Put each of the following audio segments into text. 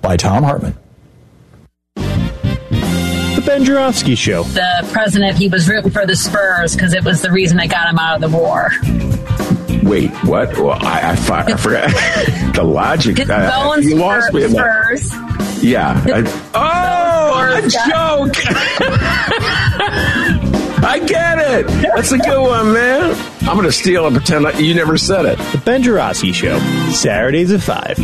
by Thom Hartmann. The Ben Joravsky Show. The president, he was rooting for the Spurs because it was the reason that got him out of the war. Wait, what? Well, I forgot the logic. You lost me. Spurs. Yeah. A joke. I get it. That's a good one, man. I'm going to steal and pretend like you never said it. The Ben Joravsky Show, Saturdays at 5.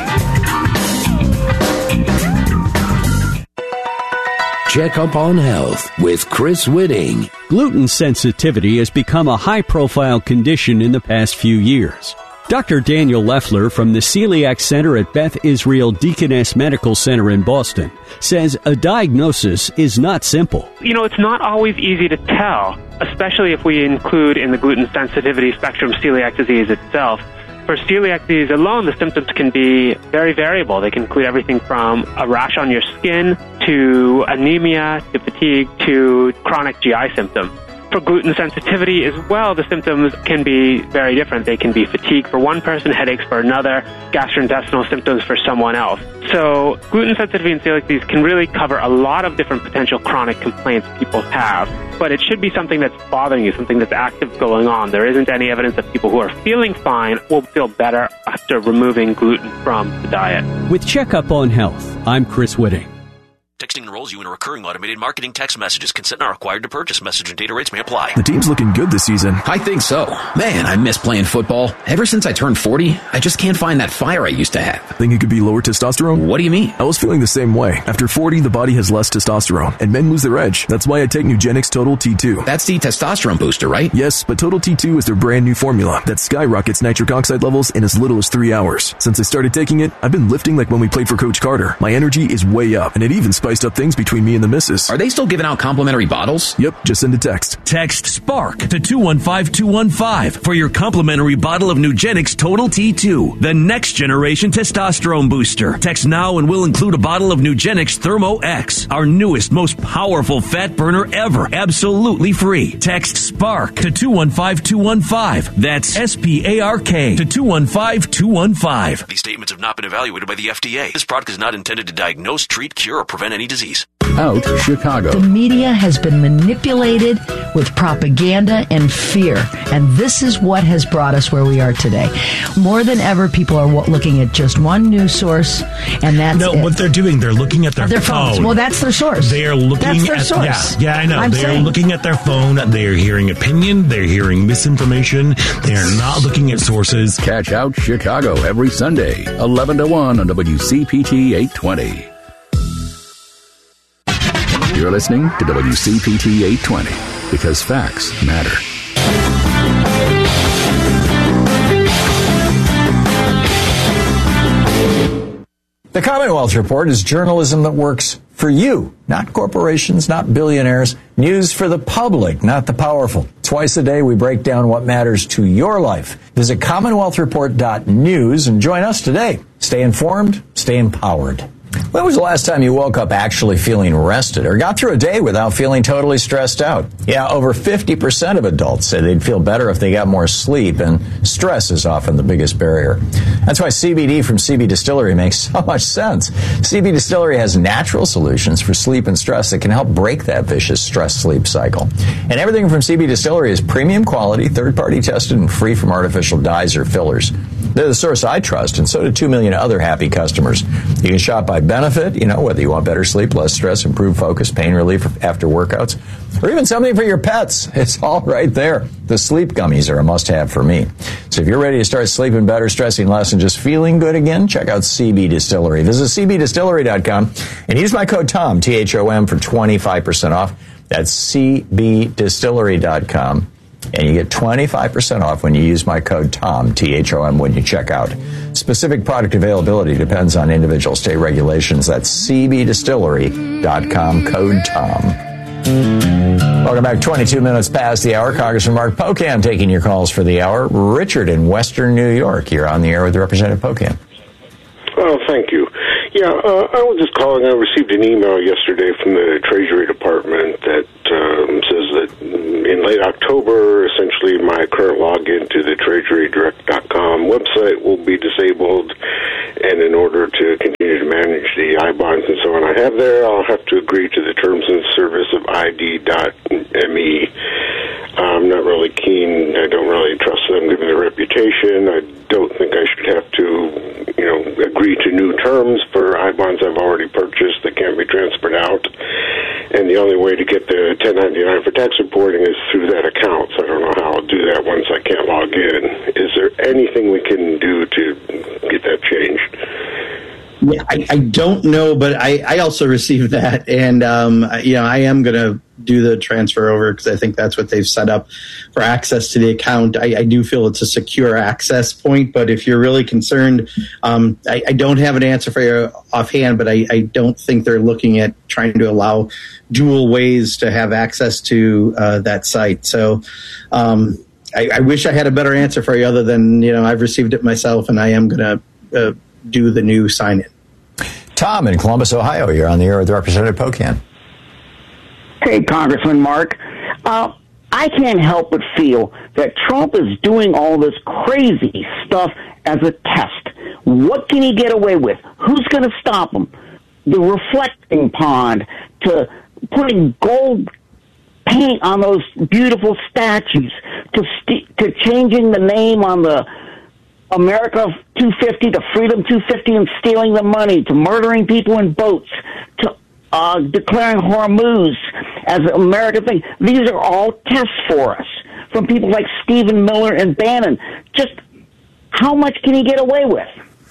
Check up on health with Chris Whitting. Gluten sensitivity has become a high-profile condition in the past few years. Dr. Daniel Leffler from the Celiac Center at Beth Israel Deaconess Medical Center in Boston says a diagnosis is not simple. It's not always easy to tell, especially if we include in the gluten sensitivity spectrum celiac disease itself. For celiac disease alone, the symptoms can be very variable. They can include everything from a rash on your skin to anemia to fatigue to chronic GI symptoms. For gluten sensitivity as well, the symptoms can be very different. They can be fatigue for one person, headaches for another, gastrointestinal symptoms for someone else. So gluten sensitivity and celiac disease can really cover a lot of different potential chronic complaints people have. But it should be something that's bothering you, something that's active going on. There isn't any evidence that people who are feeling fine will feel better after removing gluten from the diet. With Checkup on Health, I'm Chris Whitting. Texting enrolls you in a recurring automated marketing text messages. Consent not required to purchase. Message and data rates may apply. The team's looking good this season. I think so. Man, I miss playing football. Ever since I turned 40, I just can't find that fire I used to have. Think it could be lower testosterone? What do you mean? I was feeling the same way. After 40, the body has less testosterone, and men lose their edge. That's why I take Nugenix Total T2. That's the testosterone booster, right? Yes, but Total T2 is their brand new formula that skyrockets nitric oxide levels in as little as 3 hours. Since I started taking it, I've been lifting like when we played for Coach Carter. My energy is way up, and it even spiced up things between me and the missus. Are they still giving out complimentary bottles? Yep, just send a text. Text SPARK to 215-215 for your complimentary bottle of Nugenix Total T2, the next generation testosterone booster. Text now and we'll include a bottle of Nugenix Thermo X, our newest, most powerful fat burner ever, absolutely free. Text SPARK to 215-215. That's SPARK to 215-215. These statements have not been evaluated by the FDA. This product is not intended to diagnose, treat, cure, or prevent any disease. Out Chicago. The media has been manipulated with propaganda and fear, and this is what has brought us where we are today. More than ever, people are looking at just one news source, and that's it. What they're doing, they're looking at their phones. phone. Well, that's their source. They are looking that's their at source. Yeah, I know. They're looking at their phone. They're hearing opinion. They're hearing misinformation. They're not looking at sources. Catch Out Chicago every Sunday, 11 to 1 on WCPT 820. You're listening to WCPT 820 because facts matter. The Commonwealth Report is journalism that works for you, not corporations, not billionaires. News for the public, not the powerful. Twice a day, we break down what matters to your life. Visit CommonwealthReport.news and join us today. Stay informed, stay empowered. When was the last time you woke up actually feeling rested or got through a day without feeling totally stressed out? Yeah, over 50% of adults say they'd feel better if they got more sleep, and stress is often the biggest barrier. That's why CBD from CB Distillery makes so much sense. CB Distillery has natural solutions for sleep and stress that can help break that vicious stress-sleep cycle. And everything from CB Distillery is premium quality, third-party tested, and free from artificial dyes or fillers. They're the source I trust, and so do 2 million other happy customers. You can shop by benefit, whether you want better sleep, less stress, improved focus, pain relief after workouts, or even something for your pets. It's all right there. The sleep gummies are a must-have for me. So if you're ready to start sleeping better, stressing less, and just feeling good again, check out CB Distillery. Visit cbdistillery.com and use my code TOM, THOM, for 25% off. That's cbdistillery.com. And you get 25% off when you use my code TOM, THOM, when you check out. Specific product availability depends on individual state regulations. That's cbdistillery.com, code TOM. Welcome back. 22 minutes past the hour. Congressman Mark Pocan taking your calls for the hour. Richard in Western New York. You're on the air with Representative Pocan. Oh, thank you. Yeah, I was just calling. I received an email yesterday from the Treasury Department that says that in late October, essentially my current login to the TreasuryDirect.com website will be disabled, and in order to continue to manage the I-bonds and so on I have there, I'll have to agree to the terms and service of ID.me. I'm not really keen. I don't really trust them given their reputation. I don't think I should have to, agree to new terms for I-bonds I've already purchased that can't be transferred out. And the only way to get the 1099 for tax reporting is through that account. So I don't know how I'll do that once I can't log in. Is there anything we can do to get that changed? Yeah, I don't know, but I also received that, and I am going to do the transfer over because I think that's what they've set up for access to the account. I do feel it's a secure access point, but if you're really concerned, I don't have an answer for you offhand, but I don't think they're looking at trying to allow dual ways to have access to that site. So I wish I had a better answer for you other than, I've received it myself, and I am going to do the new sign-in. Tom in Columbus, Ohio, you're on the air with Representative Pocan. Hey, Congressman Mark. I can't help but feel that Trump is doing all this crazy stuff as a test. What can he get away with? Who's going to stop him? The reflecting pond, to putting gold paint on those beautiful statues, to changing the name on the America 250 to Freedom 250 and stealing the money, to murdering people in boats, to declaring Hormuz as an American thing. These are all tests for us from people like Stephen Miller and Bannon. Just how much can he get away with?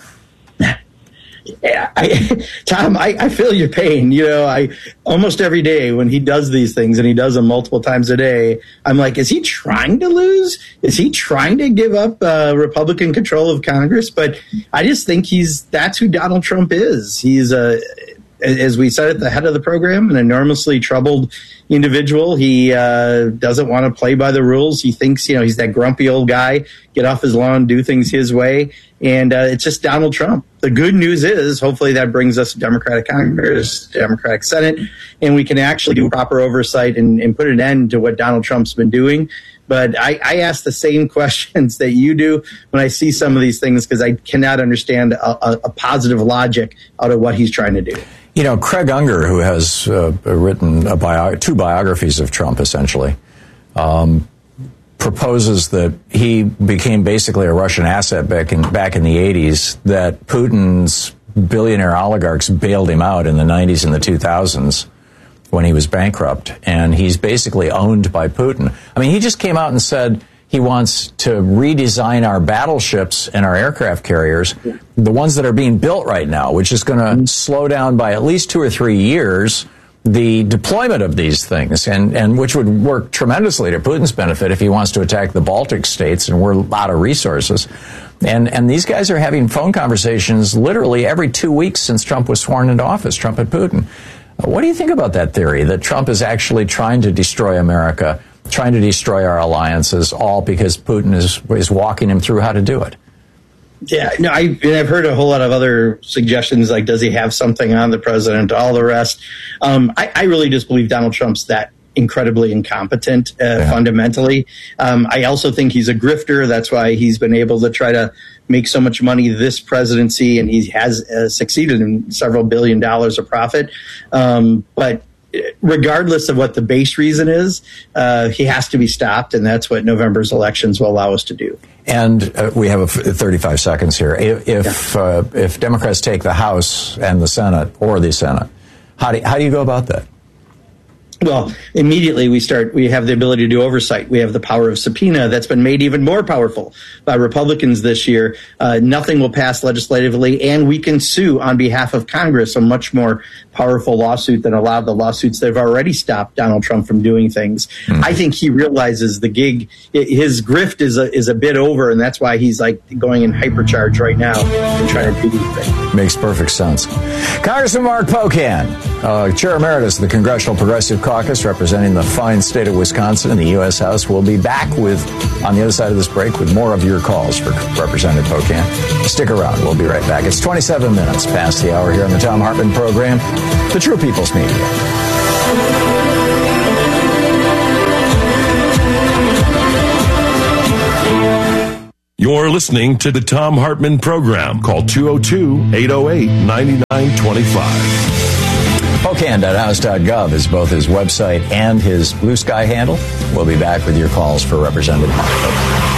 Yeah, Tom, I feel your pain. I almost every day when he does these things, and he does them multiple times a day, I'm like, is he trying to lose? Is he trying to give up Republican control of Congress? But I just think that's who Donald Trump is. He's as we said at the head of the program, an enormously troubled individual. He doesn't want to play by the rules. He thinks, he's that grumpy old guy, get off his lawn, do things his way. And it's just Donald Trump. The good news is, hopefully that brings us Democratic Congress, Democratic Senate, and we can actually do proper oversight and put an end to what Donald Trump's been doing. But I ask the same questions that you do when I see some of these things, because I cannot understand a positive logic out of what he's trying to do. Craig Unger, who has written two biographies of Trump, essentially, proposes that he became basically a Russian asset back in the 80s, that Putin's billionaire oligarchs bailed him out in the 90s and the 2000s when he was bankrupt, and he's basically owned by Putin. I mean, he just came out and said he wants to redesign our battleships and our aircraft carriers, the ones that are being built right now, which is going to slow down by at least 2 or 3 years the deployment of these things, and which would work tremendously to Putin's benefit if he wants to attack the Baltic states, and we're out of resources. And these guys are having phone conversations literally every 2 weeks since Trump was sworn into office, Trump and Putin. What do you think about that theory, that Trump is actually trying to destroy America, trying to destroy our alliances, all because Putin is walking him through how to do it? Yeah, no, I've heard a whole lot of other suggestions, like does he have something on the president, all the rest. I really just believe Donald Trump's that incredibly incompetent, fundamentally. I also think he's a grifter. That's why he's been able to try to make so much money this presidency, and he has succeeded in several $1 billion of profit. But regardless of what the base reason is, he has to be stopped, and that's what November's elections will allow us to do. And we have 35 seconds here. If Democrats take the House and the Senate, or the Senate, how do you go about that? Well, immediately we have the ability to do oversight. We have the power of subpoena that's been made even more powerful by Republicans this year. Nothing will pass legislatively, and we can sue on behalf of Congress, a much more powerful lawsuit than a lot of the lawsuits that have already stopped Donald Trump from doing things. I think he realizes the gig, his grift is a bit over, and that's why he's like going in hypercharge right now and trying to do these things. Makes perfect sense. Congressman Mark Pocan, Chair Emeritus of the Congressional Progressive Caucus, representing the fine state of Wisconsin in the U.S. House. We'll be back on the other side of this break with more of your calls for Representative Pocan. Stick around. We'll be right back. It's 27 minutes past the hour here on the Thom Hartmann program, the True People's Media. You're listening to the Thom Hartmann Program. Call 202-808-9925. Spokane.house.gov is both his website and his Blue Sky handle. We'll be back with your calls for Representative Mark.